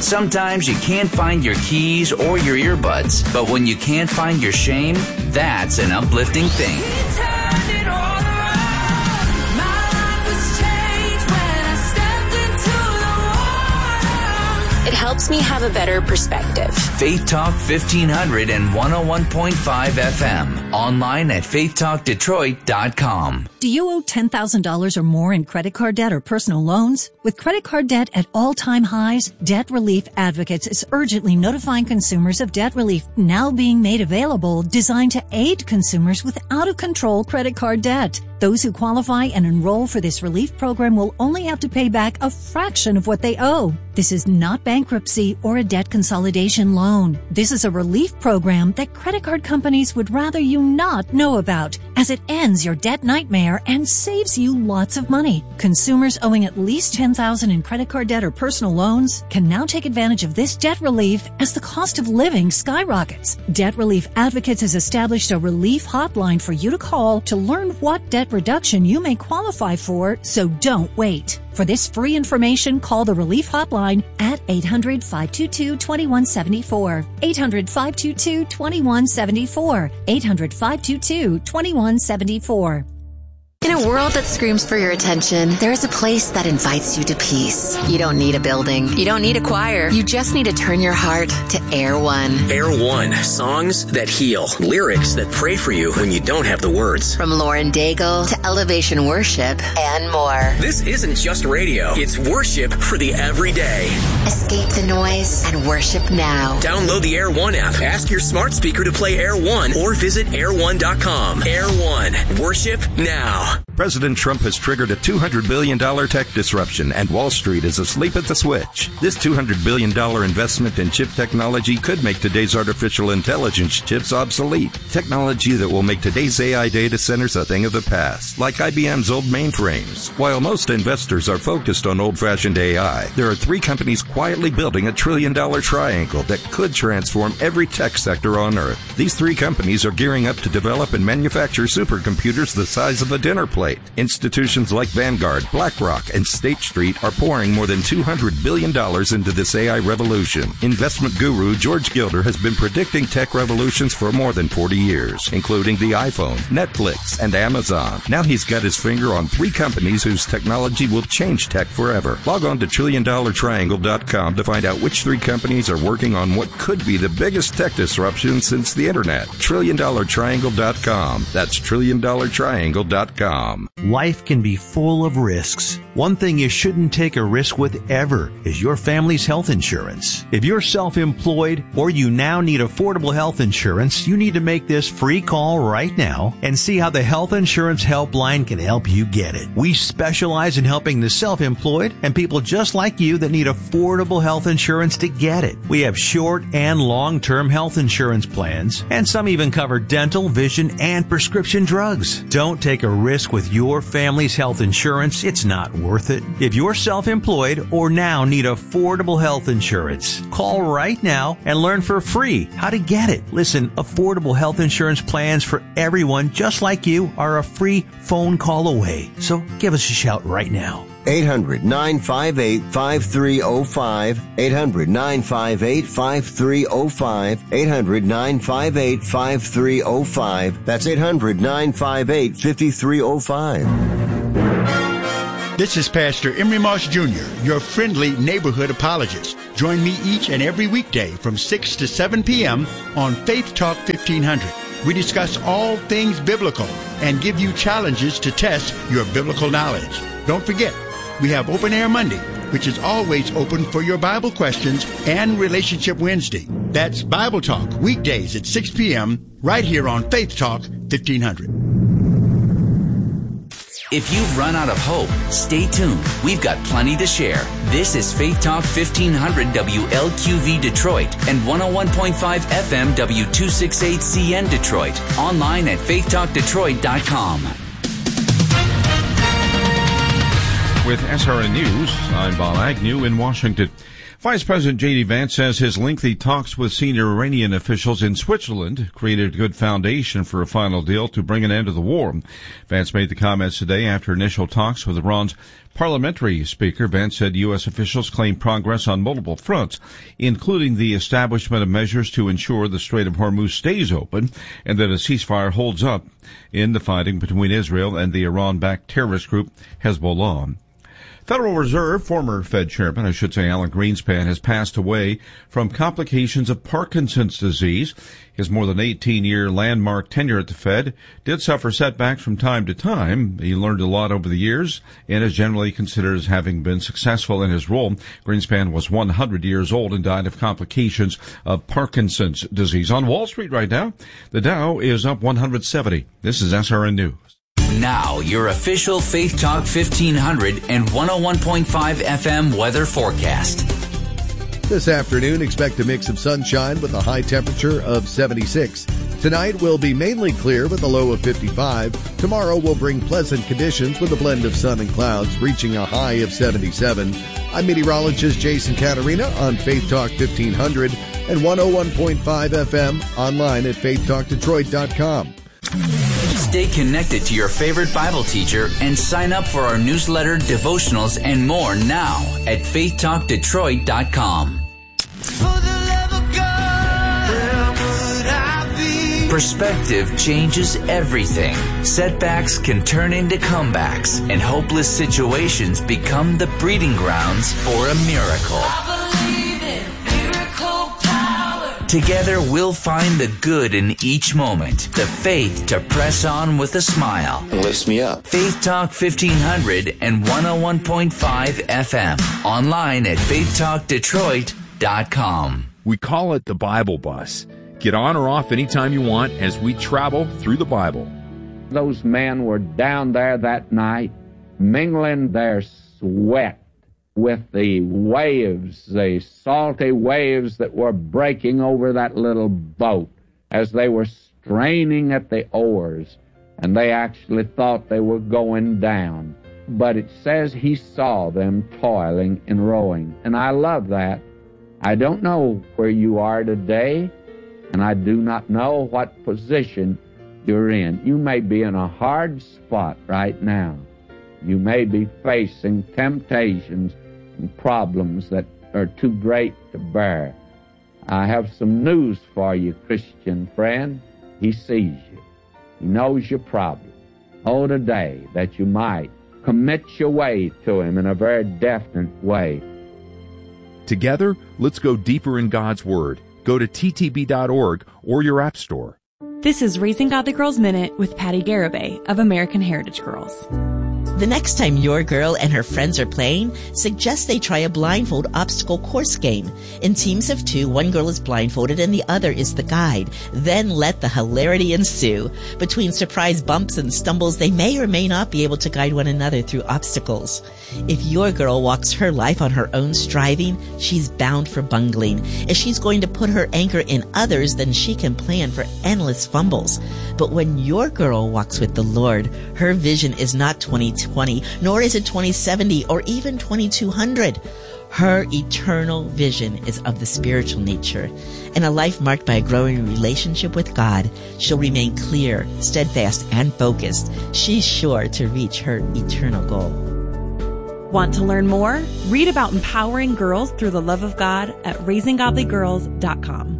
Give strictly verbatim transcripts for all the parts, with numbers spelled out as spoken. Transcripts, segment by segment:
Sometimes you can't find your keys or your earbuds, but when you can't find your shame, that's an uplifting thing. It helps me have a better perspective. Faith Talk fifteen hundred and one oh one point five F M. Online at faith talk detroit dot com. Do you owe ten thousand dollars or more in credit card debt or personal loans? With credit card debt at all-time highs, Debt Relief Advocates is urgently notifying consumers of debt relief now being made available, designed to aid consumers with out-of-control credit card debt. Those who qualify and enroll for this relief program will only have to pay back a fraction of what they owe. This is not bankruptcy or a debt consolidation loan. This is a relief program that credit card companies would rather you not know about, as it ends your debt nightmare and saves you lots of money. Consumers owing at least ten thousand dollars in credit card debt or personal loans can now take advantage of this debt relief as the cost of living skyrockets. Debt Relief Advocates has established a relief hotline for you to call to learn what debt reduction you may qualify for, so don't wait. For this free information, call the Relief Hotline at eight hundred, five two two, two one seven four. eight hundred, five two two, two one seven four. eight hundred, five two two, two one seven four. In a world that screams for your attention, there is a place that invites you to peace. You don't need a building. You don't need a choir. You just need to turn your heart to Air One. Air One. Songs that heal. Lyrics that pray for you when you don't have the words. From Lauren Daigle to Elevation Worship and more. This isn't just radio. It's worship for the everyday. Escape the noise and worship now. Download the Air One app. Ask your smart speaker to play Air One or visit air one dot com. Air One. Worship now. President Trump has triggered a two hundred billion dollars tech disruption, and Wall Street is asleep at the switch. This two hundred billion dollars investment in chip technology could make today's artificial intelligence chips obsolete. Technology that will make today's A I data centers a thing of the past, like I B M's old mainframes. While most investors are focused on old-fashioned A I, there are three companies quietly building a trillion-dollar triangle that could transform every tech sector on Earth. These three companies are gearing up to develop and manufacture supercomputers the size of a dinner plate. Institutions like Vanguard, BlackRock, and State Street are pouring more than two hundred billion dollars into this A I revolution. Investment guru George Gilder has been predicting tech revolutions for more than forty years, including the iPhone, Netflix, and Amazon. Now he's got his finger on three companies whose technology will change tech forever. Log on to trillion dollar triangle dot com to find out which three companies are working on what could be the biggest tech disruption since the internet. trillion dollar triangle dot com. That's trillion dollar triangle dot com. Life can be full of risks. One thing you shouldn't take a risk with ever is your family's health insurance. If you're self-employed or you now need affordable health insurance, you need to make this free call right now and see how the Health Insurance Helpline can help you get it. We specialize in helping the self-employed and people just like you that need affordable health insurance to get it. We have short and long-term health insurance plans, and some even cover dental, vision, and prescription drugs. Don't take a risk with your family's health insurance. It's not worth it. If you're self-employed or now need affordable health insurance, call right now and learn for free how to get it. Listen, affordable health insurance plans for everyone just like you are a free phone call away. So give us a shout right now. eight hundred, nine five eight, five three zero five. eight hundred, nine five eight, five three zero five. eight hundred, nine five eight, five three zero five. That's eight hundred, nine five eight, five three zero five. This is Pastor Emery Moss Junior, your friendly neighborhood apologist. Join me each and every weekday from six to seven p.m. on Faith Talk fifteen hundred. We discuss all things biblical and give you challenges to test your biblical knowledge. Don't forget, we have Open Air Monday, which is always open for your Bible questions, and Relationship Wednesday. That's Bible Talk, weekdays at six p.m. right here on Faith Talk fifteen hundred. If you've run out of hope, stay tuned. We've got plenty to share. This is Faith Talk fifteen hundred W L Q V Detroit and one oh one point five F M W two sixty-eight C N Detroit. Online at faith talk detroit dot com. With S R N News, I'm Bob Agnew in Washington. Vice President J D. Vance says his lengthy talks with senior Iranian officials in Switzerland created a good foundation for a final deal to bring an end to the war. Vance made the comments today after initial talks with Iran's parliamentary speaker. Vance said U S officials claim progress on multiple fronts, including the establishment of measures to ensure the Strait of Hormuz stays open and that a ceasefire holds up in the fighting between Israel and the Iran-backed terrorist group Hezbollah. Federal Reserve, former Fed chairman, I should say, Alan Greenspan, has passed away from complications of Parkinson's disease. His more than eighteen-year landmark tenure at the Fed did suffer setbacks from time to time. He learned a lot over the years and is generally considered as having been successful in his role. Greenspan was one hundred years old and died of complications of Parkinson's disease. On Wall Street right now, the Dow is up one hundred seventy. This is S R N News. Now, your official Faith Talk fifteen hundred and one oh one point five F M weather forecast. This afternoon, expect a mix of sunshine with a high temperature of seventy-six. Tonight will be mainly clear with a low of fifty-five. Tomorrow will bring pleasant conditions with a blend of sun and clouds, reaching a high of seventy-seven. I'm meteorologist Jason Caterina on Faith Talk fifteen hundred and one oh one point five F M, online at faith talk detroit dot com. Stay connected to your favorite Bible teacher and sign up for our newsletter, devotionals, and more now at faith talk detroit dot com. Perspective changes everything. Setbacks can turn into comebacks, and hopeless situations become the breeding grounds for a miracle. Together, we'll find the good in each moment, the faith to press on with a smile. It lifts me up. Faith Talk fifteen hundred and one oh one point five F M. Online at faith talk detroit dot com. We call it the Bible Bus. Get on or off anytime you want as we travel through the Bible. Those men were down there that night, mingling their sweat with the waves, the salty waves that were breaking over that little boat as they were straining at the oars, and they actually thought they were going down. But it says he saw them toiling and rowing, and I love that. I don't know where you are today, and I do not know what position you're in. You may be in a hard spot right now. You may be facing temptations and problems that are too great to bear. I have some news for you, Christian friend. He sees you. He knows your problem. Oh, today that you might commit your way to him in a very definite way. Together, let's go deeper in God's Word. Go to T T B dot org or your app store. This is Raising Godly Girls Minute with Patty Garibay of American Heritage Girls. The next time your girl and her friends are playing, suggest they try a blindfold obstacle course game. In teams of two, one girl is blindfolded and the other is the guide. Then let the hilarity ensue. Between surprise bumps and stumbles, they may or may not be able to guide one another through obstacles. If your girl walks her life on her own striving, she's bound for bungling. If she's going to put her anchor in others, then she can plan for endless fumbles. But when your girl walks with the Lord, her vision is not twenty twenty, nor is it twenty seventy or even twenty-two hundred. Her eternal vision is of the spiritual nature. In a life marked by a growing relationship with God, she'll remain clear, steadfast, and focused. She's sure to reach her eternal goal. Want to learn more? Read about empowering girls through the love of God at raising godly girls dot com.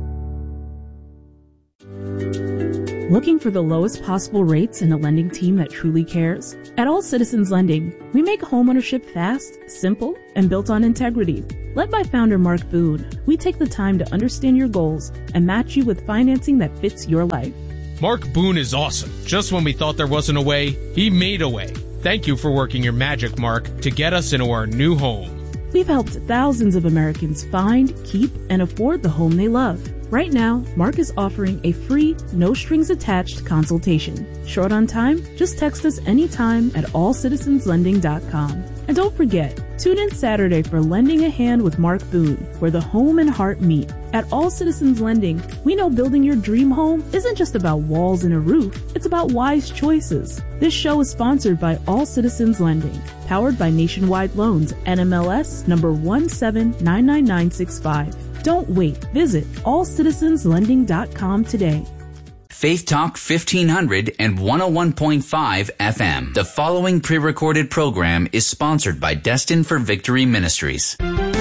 Looking for the lowest possible rates and a lending team that truly cares? At All Citizens Lending, we make homeownership fast, simple, and built on integrity. Led by founder Mark Boone, we take the time to understand your goals and match you with financing that fits your life. Mark Boone is awesome. Just when we thought there wasn't a way, he made a way. Thank you for working your magic, Mark, to get us into our new home. We've helped thousands of Americans find, keep, and afford the home they love. Right now, Mark is offering a free, no-strings-attached consultation. Short on time? Just text us anytime at all citizens lending dot com. And don't forget, Tune in Saturday for Lending a Hand with Mark Boone, where the home and heart meet. At All Citizens Lending, we know building your dream home isn't just about walls and a roof, it's about wise choices. This show is sponsored by All Citizens Lending, powered by Nationwide Loans, N M L S number one seven nine nine nine six five. Don't wait. Visit all citizens lending dot com today. Faith Talk fifteen hundred and one oh one point five F M. The following pre-recorded program is sponsored by Destined for Victory Ministries.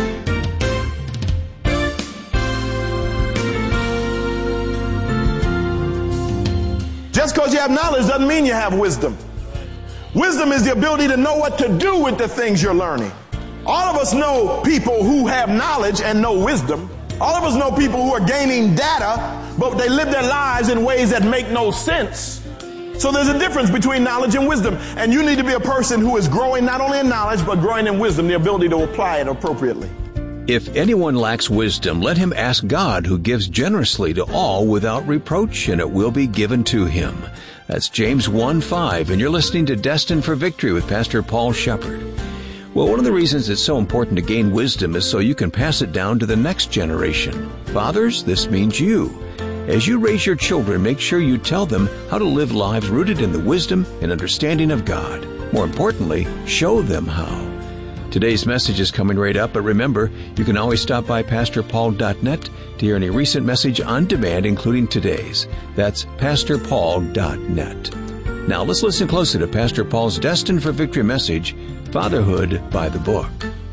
Just because you have knowledge doesn't mean you have wisdom. Wisdom is the ability to know what to do with the things you're learning. All of us know people who have knowledge and no wisdom. All of us know people who are gaining data, but they live their lives in ways that make no sense. So there's a difference between knowledge and wisdom. And you need to be a person who is growing not only in knowledge, but growing in wisdom, the ability to apply it appropriately. If anyone lacks wisdom, let him ask God, who gives generously to all without reproach, and it will be given to him. That's James one five, and you're listening to Destined for Victory with Pastor Paul Shepard. Well, one of the reasons it's so important to gain wisdom is so you can pass it down to the next generation. Fathers, this means you. As you raise your children, make sure you tell them how to live lives rooted in the wisdom and understanding of God. More importantly, show them how. Today's message is coming right up, but remember, you can always stop by pastor paul dot net to hear any recent message on demand, including today's. That's pastor paul dot net. Now let's listen closely to Pastor Paul's Destined for Victory message, Fatherhood by the Book.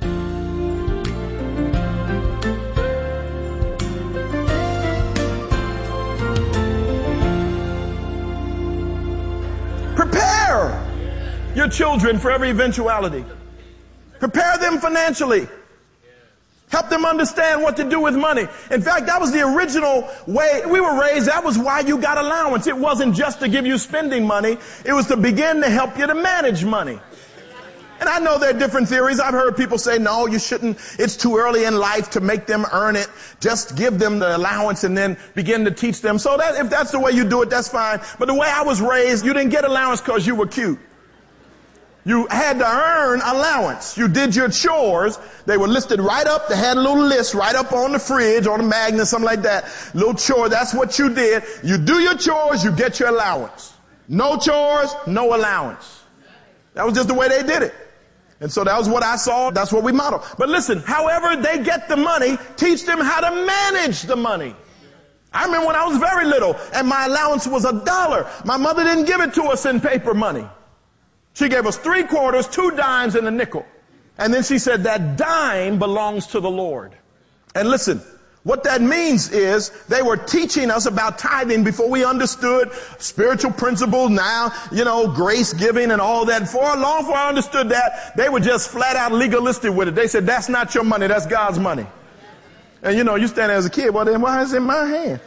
Prepare your children for every eventuality. Prepare them financially. Help them understand what to do with money. In fact, that was the original way we were raised. That was why you got allowance. It wasn't just to give you spending money. It was to begin to help you to manage money. And I know there are different theories. I've heard people say, no, you shouldn't. It's too early in life to make them earn it. Just give them the allowance and then begin to teach them. So that if that's the way you do it, that's fine. But the way I was raised, you didn't get allowance because you were cute. You had to earn allowance. You did your chores. They were listed right up. They had a little list right up on the fridge or the magnet, something like that. Little chore. That's what you did. You do your chores, you get your allowance. No chores, no allowance. That was just the way they did it. And so that was what I saw. That's what we modeled. But listen, however they get the money, teach them how to manage the money. I remember when I was very little and my allowance was a dollar. My mother didn't give it to us in paper money. She gave us three quarters, two dimes, and a nickel. And then she said that dime belongs to the Lord. And listen, what that means is they were teaching us about tithing before we understood spiritual principles. Now, you know, grace giving and all that. For long before I understood that, they were just flat out legalistic with it. They said, that's not your money, that's God's money. And you know, you stand there as a kid, well then why is it in my hand?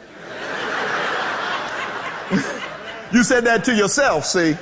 You said that to yourself, see.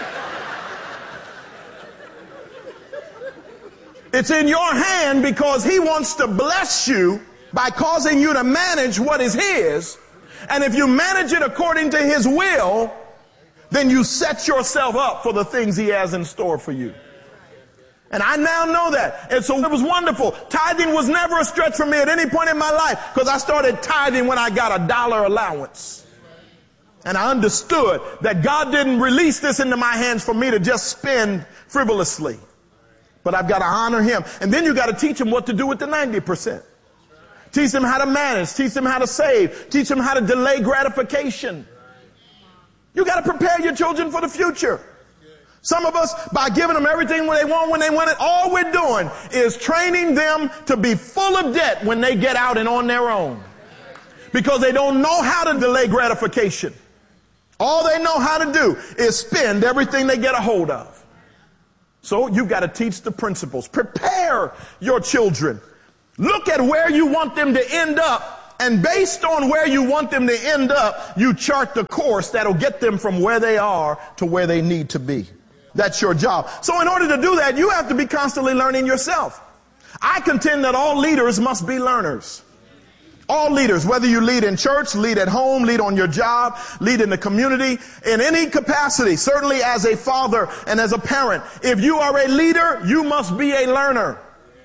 It's in your hand because he wants to bless you by causing you to manage what is his. And if you manage it according to his will, then you set yourself up for the things he has in store for you. And I now know that. And so it was wonderful. Tithing was never a stretch for me at any point in my life because I started tithing when I got a dollar allowance. And I understood that God didn't release this into my hands for me to just spend frivolously. But I've got to honor him. And then you got to teach him what to do with the ninety percent. Teach them how to manage. Teach them how to save. Teach them how to delay gratification. You got to prepare your children for the future. Some of us, by giving them everything when they want, when they want it, all we're doing is training them to be full of debt when they get out and on their own. Because they don't know how to delay gratification. All they know how to do is spend everything they get a hold of. So you've got to teach the principles. Prepare your children. Look at where you want them to end up. And based on where you want them to end up, you chart the course that'll get them from where they are to where they need to be. That's your job. So in order to do that, you have to be constantly learning yourself. I contend that all leaders must be learners. All leaders, whether you lead in church, lead at home, lead on your job, lead in the community, in any capacity, certainly as a father and as a parent. If you are a leader, you must be a learner.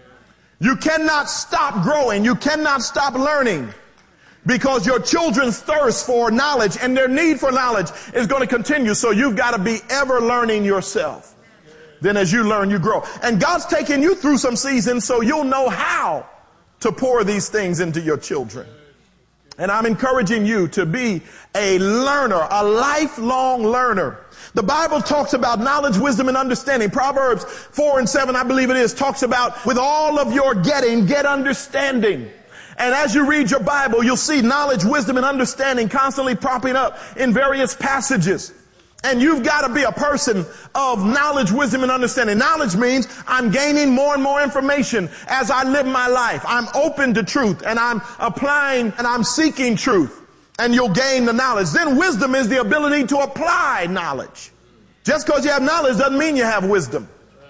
You cannot stop growing. You cannot stop learning, because your children's thirst for knowledge and their need for knowledge is going to continue. So you've got to be ever learning yourself. Then as you learn, you grow. And God's taking you through some seasons so you'll know how to pour these things into your children. And I'm encouraging you to be a learner, a lifelong learner. The Bible talks about knowledge, wisdom, and understanding. Proverbs four and seven, I believe it is, talks about with all of your getting, get understanding. And as you read your Bible, you'll see knowledge, wisdom, and understanding constantly popping up in various passages. And you've got to be a person of knowledge, wisdom, and understanding. Knowledge means I'm gaining more and more information as I live my life. I'm open to truth, and I'm applying and I'm seeking truth. And you'll gain the knowledge. Then wisdom is the ability to apply knowledge. Just because you have knowledge doesn't mean you have wisdom.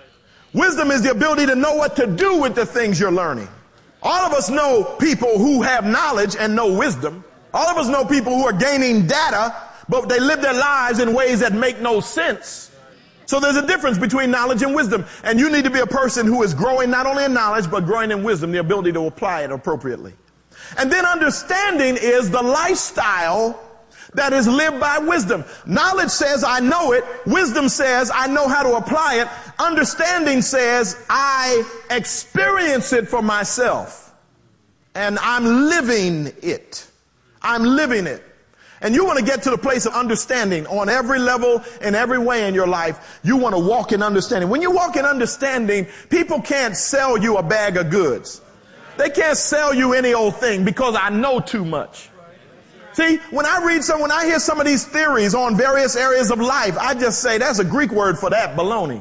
Wisdom is the ability to know what to do with the things you're learning. All of us know people who have knowledge and no wisdom. All of us know people who are gaining data, but they live their lives in ways that make no sense. So there's a difference between knowledge and wisdom. And you need to be a person who is growing not only in knowledge, but growing in wisdom, the ability to apply it appropriately. And then understanding is the lifestyle that is lived by wisdom. Knowledge says I know it. Wisdom says I know how to apply it. Understanding says I experience it for myself. And I'm living it. I'm living it. And you want to get to the place of understanding on every level, in every way in your life. You want to walk in understanding. When you walk in understanding, people can't sell you a bag of goods. They can't sell you any old thing because I know too much. See, when I read some, when I hear some of these theories on various areas of life, I just say that's a Greek word for that, baloney.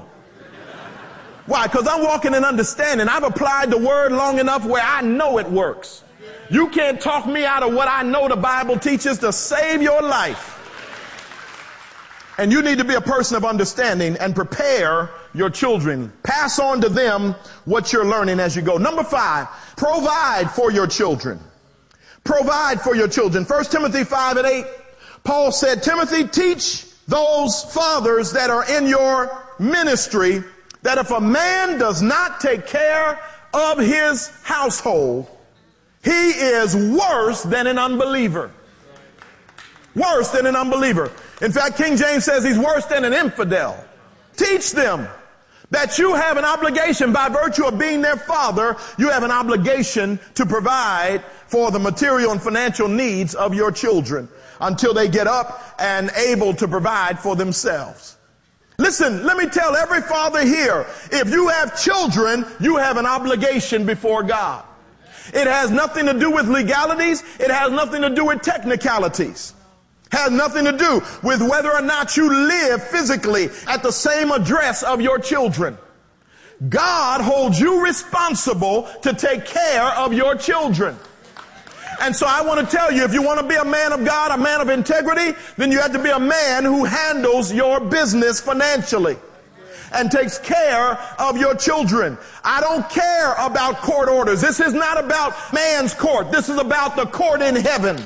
Why? Because I'm walking in understanding. I've applied the word long enough where I know it works. You can't talk me out of what I know the Bible teaches to save your life. And you need to be a person of understanding and prepare your children. Pass on to them what you're learning as you go. Number five, provide for your children. Provide for your children. First Timothy five and eight, Paul said, Timothy, teach those fathers that are in your ministry that if a man does not take care of his household, he is worse than an unbeliever. Worse than an unbeliever. In fact, King James says he's worse than an infidel. Teach them that you have an obligation by virtue of being their father. You have an obligation to provide for the material and financial needs of your children until they get up and able to provide for themselves. Listen, let me tell every father here, if you have children, you have an obligation before God. It has nothing to do with legalities. It has nothing to do with technicalities. Has nothing to do with whether or not you live physically at the same address of your children. God holds you responsible to take care of your children. And so I want to tell you, if you want to be a man of God, a man of integrity, then you have to be a man who handles your business financially and takes care of your children. I don't care about court orders. This is not about man's court. This is about the court in heaven.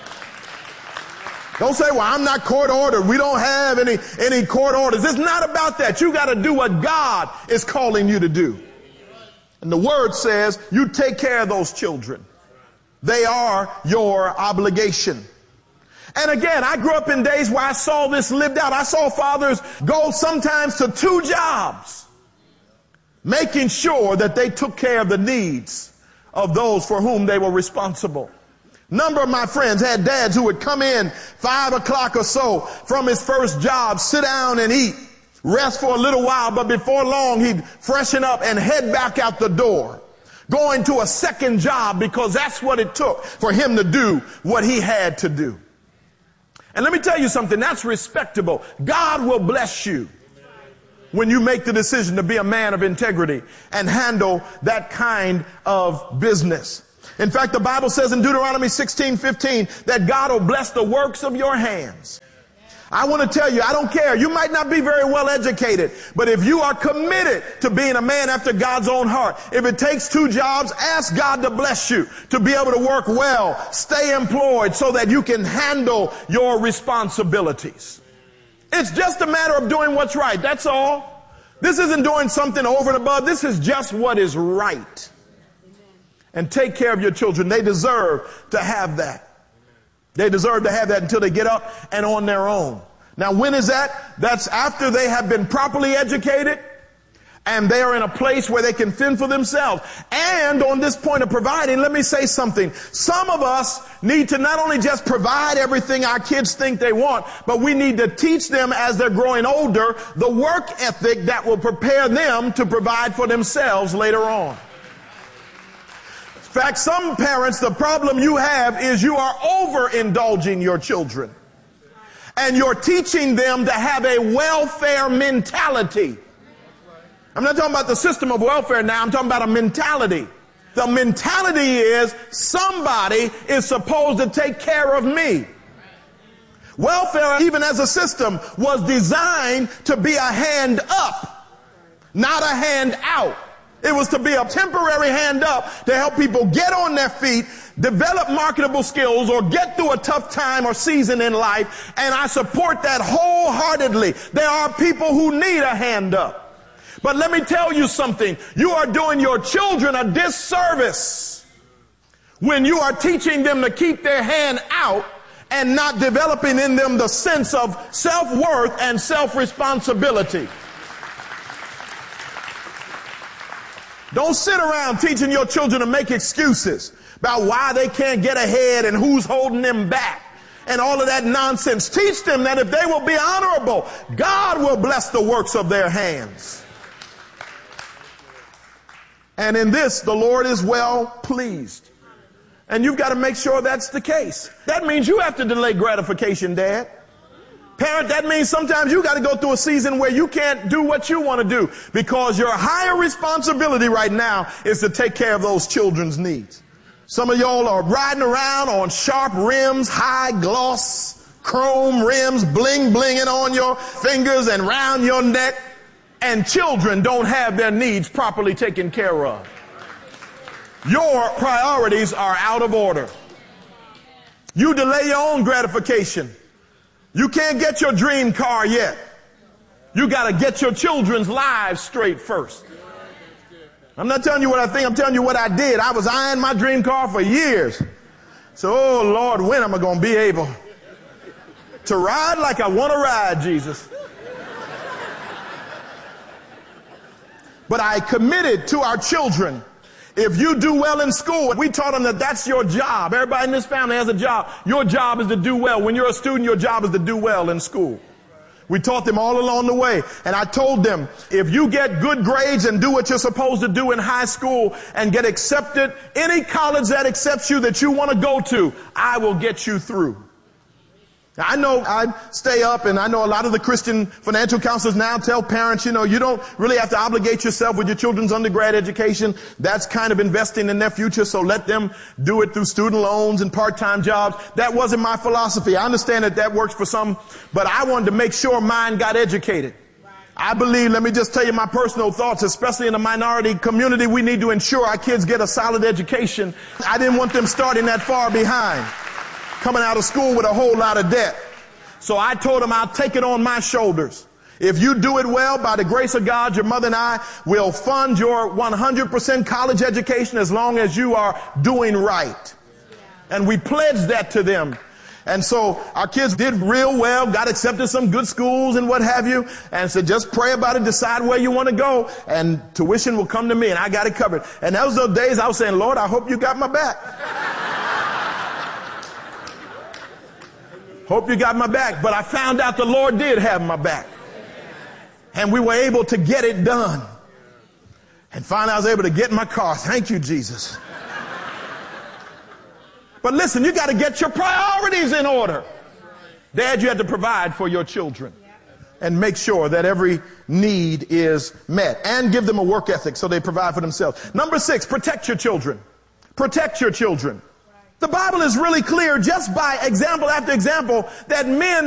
Don't say, well, I'm not court ordered. We don't have any, any court orders. It's not about that. You got to do what God is calling you to do. And the word says you take care of those children. They are your obligation. And again, I grew up in days where I saw this lived out. I saw fathers go sometimes to two jobs, making sure that they took care of the needs of those for whom they were responsible. Number of my friends had dads who would come in five o'clock or so from his first job, sit down and eat, rest for a little while, but before long he'd freshen up and head back out the door, going to a second job because that's what it took for him to do what he had to do. And let me tell you something, that's respectable. God will bless you when you make the decision to be a man of integrity and handle that kind of business. In fact, the Bible says in Deuteronomy sixteen fifteen that God will bless the works of your hands. I want to tell you, I don't care. You might not be very well educated, but if you are committed to being a man after God's own heart, if it takes two jobs, ask God to bless you to be able to work well, stay employed so that you can handle your responsibilities. It's just a matter of doing what's right. That's all. This isn't doing something over and above. This is just what is right. And take care of your children. They deserve to have that. They deserve to have that until they get up and on their own. Now, when is that? That's after they have been properly educated and they are in a place where they can fend for themselves. And on this point of providing, let me say something. Some of us need to not only just provide everything our kids think they want, but we need to teach them as they're growing older the work ethic that will prepare them to provide for themselves later on. In fact, some parents, the problem you have is you are overindulging your children. And you're teaching them to have a welfare mentality. I'm not talking about the system of welfare now. I'm talking about a mentality. The mentality is somebody is supposed to take care of me. Welfare, even as a system, was designed to be a hand up, not a hand out. It was to be a temporary hand up to help people get on their feet, develop marketable skills, or get through a tough time or season in life. And I support that wholeheartedly. There are people who need a hand up. But let me tell you something. You are doing your children a disservice when you are teaching them to keep their hand out and not developing in them the sense of self-worth and self-responsibility. Don't sit around teaching your children to make excuses about why they can't get ahead and who's holding them back and all of that nonsense. Teach them that if they will be honorable, God will bless the works of their hands. And in this, the Lord is well pleased. And you've got to make sure that's the case. That means you have to delay gratification, Dad. Parent, that means sometimes you got to go through a season where you can't do what you want to do because your higher responsibility right now is to take care of those children's needs. Some of y'all are riding around on sharp rims, high gloss, chrome rims, bling blinging on your fingers and round your neck, and children don't have their needs properly taken care of. Your priorities are out of order. You delay your own gratification. You can't get your dream car yet. You got to get your children's lives straight first. I'm not telling you what I think. I'm telling you what I did. I was eyeing my dream car for years. So, oh, Lord, when am I going to be able to ride like I want to ride, Jesus? But I committed to our children. If you do well in school, we taught them that that's your job. Everybody in this family has a job. Your job is to do well. When you're a student, your job is to do well in school. We taught them all along the way. And I told them, if you get good grades and do what you're supposed to do in high school and get accepted, any college that accepts you that you want to go to, I will get you through. I know I stay up, and I know a lot of the Christian financial counselors now tell parents, you know, you don't really have to obligate yourself with your children's undergrad education. That's kind of investing in their future, so let them do it through student loans and part-time jobs. That wasn't my philosophy. I understand that that works for some, but I wanted to make sure mine got educated. I believe, let me just tell you my personal thoughts, especially in the minority community, we need to ensure our kids get a solid education. I didn't want them starting that far behind, coming out of school with a whole lot of debt. So I told them I'll take it on my shoulders. If you do it well, by the grace of God, your mother and I will fund your one hundred percent college education as long as you are doing right. And we pledged that to them. And so our kids did real well, got accepted to some good schools and what have you. And said, just pray about it, decide where you want to go, and tuition will come to me, and I got it covered. And those those days I was saying, Lord, I hope you got my back. Hope you got my back. But I found out the Lord did have my back. And we were able to get it done. And finally I was able to get in my car. Thank you, Jesus. But listen, you got to get your priorities in order. Dad, you have to provide for your children and make sure that every need is met and give them a work ethic so they provide for themselves. Number six, protect your children. Protect your children. The Bible is really clear just by example after example that men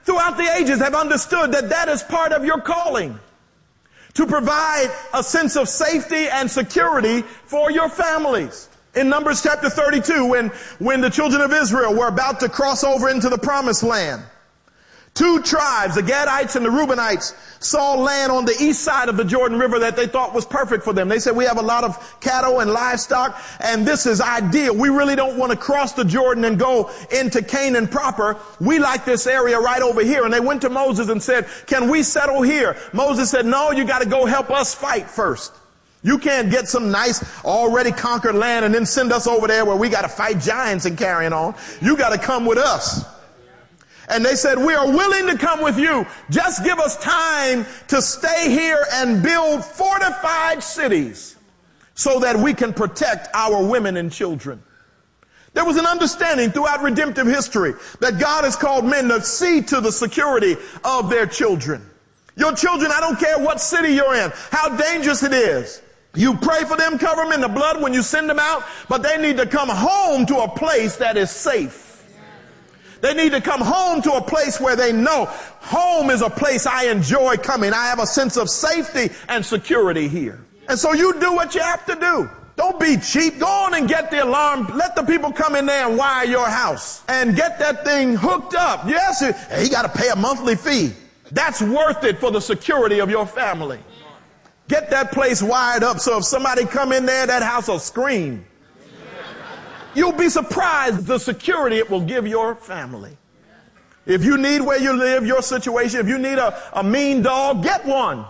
throughout the ages have understood that that is part of your calling, to provide a sense of safety and security for your families. In Numbers chapter thirty-two, when, when the children of Israel were about to cross over into the promised land, two tribes, the Gadites and the Reubenites, saw land on the east side of the Jordan River that they thought was perfect for them. They said, we have a lot of cattle and livestock, and this is ideal. We really don't want to cross the Jordan and go into Canaan proper. We like this area right over here. And they went to Moses and said, can we settle here? Moses said, no, you got to go help us fight first. You can't get some nice already conquered land and then send us over there where we got to fight giants and carrying on. You got to come with us. And they said, we are willing to come with you. Just give us time to stay here and build fortified cities so that we can protect our women and children. There was an understanding throughout redemptive history that God has called men to see to the security of their children. Your children, I don't care what city you're in, how dangerous it is. You pray for them, cover them in the blood when you send them out, but they need to come home to a place that is safe. They need to come home to a place where they know home is a place I enjoy coming. I have a sense of safety and security here. And so you do what you have to do. Don't be cheap. Go on and get the alarm. Let the people come in there and wire your house and get that thing hooked up. Yes, he got to pay a monthly fee. That's worth it for the security of your family. Get that place wired up so if somebody come in there, that house will scream. You'll be surprised the security it will give your family. If you need where you live, your situation, if you need a, a mean dog, get one.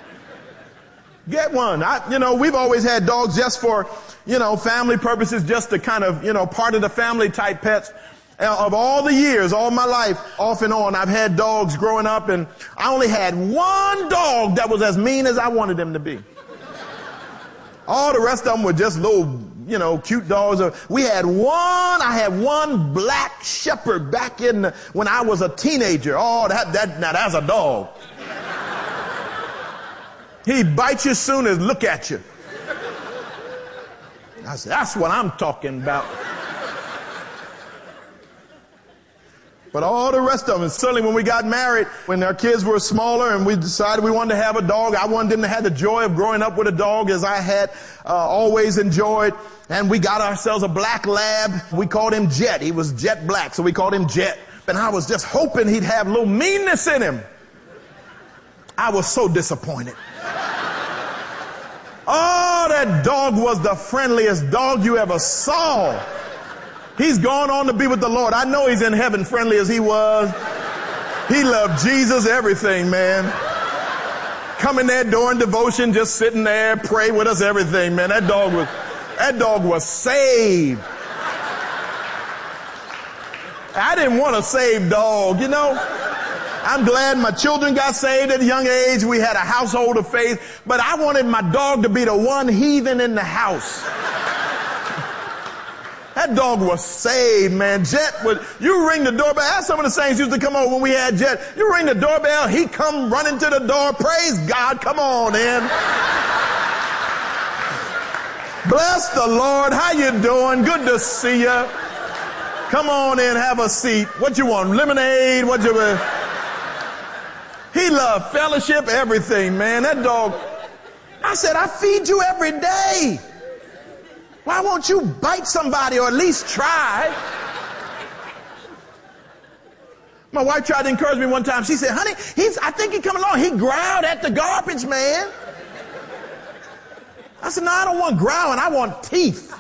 Get one. I, you know, we've always had dogs just for, you know, family purposes, just to kind of, you know, part of the family type pets. Of all the years, all my life, off and on, I've had dogs growing up, and I only had one dog that was as mean as I wanted them to be. All the rest of them were just little, you know, cute dogs. We had one, I had one black shepherd back in the, when I was a teenager. Oh, that, that, now that's a dog. He bites you as soon as look at you. I said, that's what I'm talking about. But all the rest of them, certainly when we got married, when our kids were smaller and we decided we wanted to have a dog, I wanted them to have the joy of growing up with a dog as I had uh, always enjoyed. And we got ourselves a black lab. We called him Jet. He was jet black, so we called him Jet. And I was just hoping he'd have a little meanness in him. I was so disappointed. Oh, that dog was the friendliest dog you ever saw. He's gone on to be with the Lord. I know he's in heaven friendly as he was. He loved Jesus, everything, man. Coming there during devotion, just sitting there, pray with us, everything, man. That dog was, that dog was saved. I didn't want a saved dog, you know. I'm glad my children got saved at a young age. We had a household of faith, but I wanted my dog to be the one heathen in the house. That dog was saved, man. Jet would, you ring the doorbell. Ask some of the saints used to come over when we had Jet. You ring the doorbell, he come running to the door. Praise God, come on in. Bless the Lord. How you doing? Good to see you. Come on in, have a seat. What you want? Lemonade? What you want? He loved fellowship, everything, man. That dog. I said, I feed you every day. Why won't you bite somebody or at least try? My wife tried to encourage me one time. She said, honey, he's, I think he's coming along. He growled at the garbage man. I said, no, I don't want growling. I want teeth.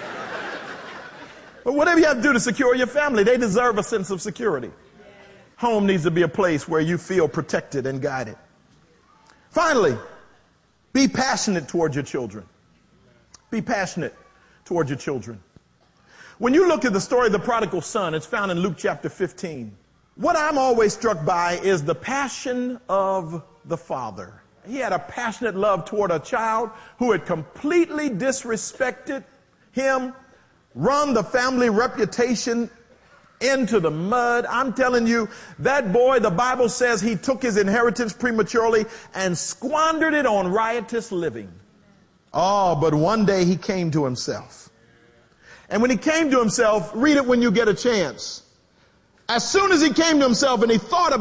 But whatever you have to do to secure your family, they deserve a sense of security. Home needs to be a place where you feel protected and guided. Finally, be passionate toward your children. Be passionate toward your children. When you look at the story of the prodigal son, it's found in Luke chapter fifteen. What I'm always struck by is the passion of the father. He had a passionate love toward a child who had completely disrespected him, run the family reputation into the mud. I'm telling you, that boy, the Bible says he took his inheritance prematurely and squandered it on riotous living. Oh, but one day he came to himself. And when he came to himself, read it when you get a chance. As soon as he came to himself and he thought about